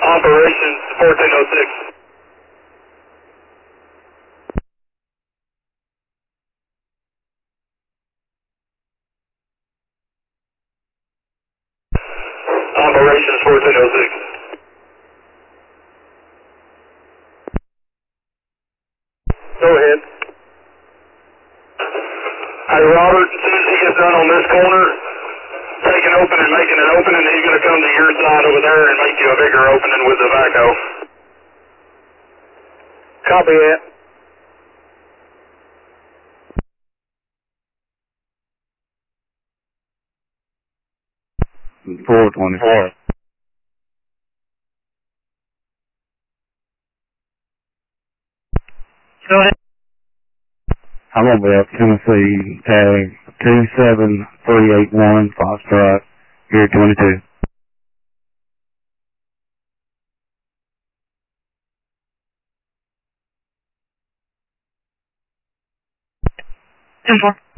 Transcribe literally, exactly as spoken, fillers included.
Operations fourteen oh six. Operations fourteen oh six. Go ahead. Hey Robert, as soon as he gets done on this corner, take an open and making an opening, he's going to come to your side over there and make you a bigger opening with the backhoe. Copy that. four twenty-four. Go ahead. I'm going to be up Tennessee, tag two seven three eight one, Foxtrot, here twenty-two. ten four.